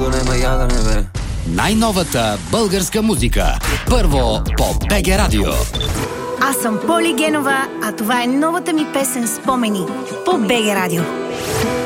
друго нема ядене, бе. Най-новата българска музика. Първо по БГ Радио. Аз съм Поли Генова, а това е новата ми песен "Спомени" по БГ Радио.